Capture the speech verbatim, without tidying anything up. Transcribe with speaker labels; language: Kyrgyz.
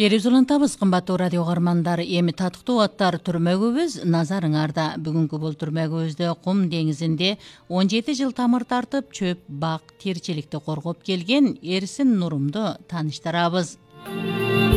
Speaker 1: Берип улантабыз, кымбаттуу радио каармандар. Эми татыктуу аттар түрмөгүбүз назарыңарда. Бүгүнкү бул түрмөгүбүздө Кум деңизинде он жети жыл тамыр тартып, чөп, бак, тирчиликти коргоп келген Эрсин Нурумду тааныштырабыз.